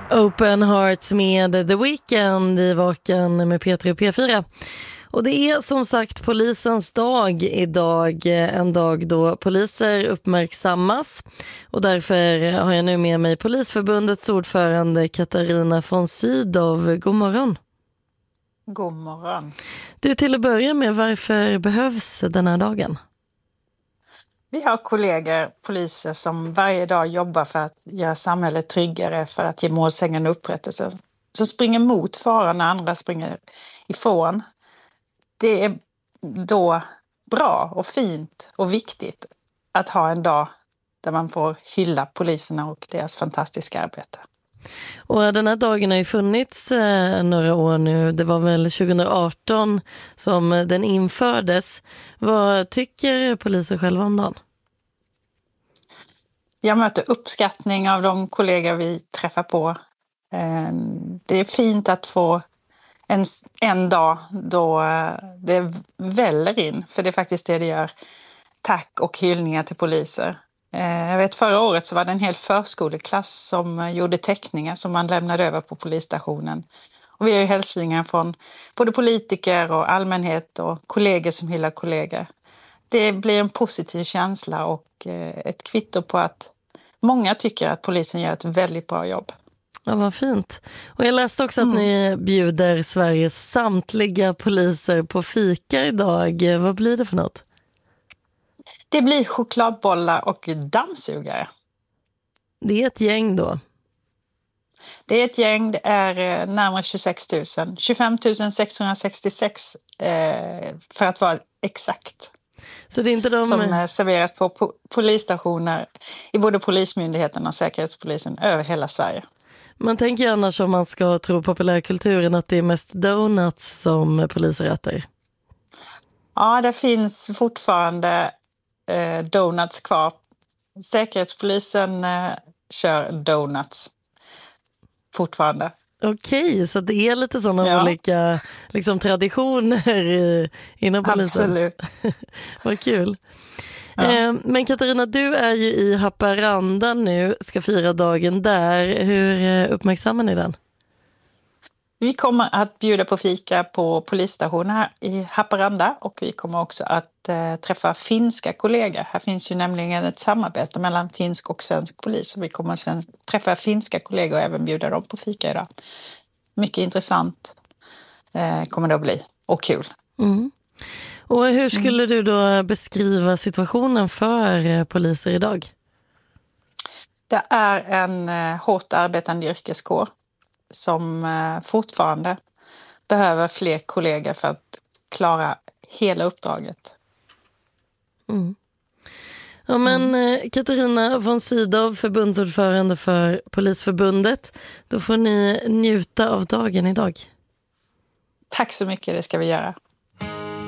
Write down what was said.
Open Hearts med The Weeknd i Vaken med P3 och P4. Och det är som sagt polisens dag idag, en dag då poliser uppmärksammas. Och därför har jag nu med mig Polisförbundets ordförande Katarina von Sydow. God morgon. God morgon. Du, till att börja med, varför behövs den här dagen? Vi har kollegor, poliser, som varje dag jobbar för att göra samhället tryggare, för att ge målsägande upprättelse. Som springer mot faran när andra springer ifrån. Det är då bra och fint och viktigt att ha en dag där man får hylla poliserna och deras fantastiska arbete. Och den här dagen har ju funnits några år nu. Det var väl 2018 som den infördes. Vad tycker poliser själva om dagen? Jag möter uppskattning av de kollegor vi träffar på. Det är fint att få en dag då det väller in, för det är faktiskt det gör. Tack och hyllningar till poliser. Jag vet, förra året så var det en hel förskoleklass som gjorde teckningar som man lämnade över på polisstationen. Och vi har ju hälsningar från både politiker och allmänhet och kollegor som hyllar kollegor. Det blir en positiv känsla och ett kvitto på att många tycker att polisen gör ett väldigt bra jobb. Ja, vad fint. Och jag läste också att ni bjuder Sveriges samtliga poliser på fika idag. Vad blir det för något? Det blir chokladbollar och dammsugare. Det är ett gäng då? Det är ett gäng, det är närmare 26 000. 25 666 för att vara exakt. Så det är inte de som serveras på polisstationer i både Polismyndigheten och Säkerhetspolisen över hela Sverige. Man tänker annars, om man ska tro populärkulturen, att det är mest donuts som poliser äter. Ja, det finns fortfarande donuts kvar. Säkerhetspolisen kör donuts fortfarande. Okej, så det är lite sådana olika liksom, traditioner inom polisen. Absolut. Vad kul. Ja. Men Katarina, du är ju i Haparanda nu, ska fira dagen där. Hur uppmärksammar ni den? Vi kommer att bjuda på fika på polisstationen här i Haparanda, och vi kommer också att träffa finska kollegor. Här finns ju nämligen ett samarbete mellan finsk och svensk polis, och vi kommer att träffa finska kollegor och även bjuda dem på fika idag. Mycket intressant kommer det att bli, och kul. Mm. Och hur skulle du då beskriva situationen för poliser idag? Det är en hårt arbetande yrkeskår som fortfarande behöver fler kollegor för att klara hela uppdraget. Mm. Ja, men Katarina von Sydow, förbundsordförande för Polisförbundet, då får ni njuta av dagen idag. Tack så mycket, det ska vi göra.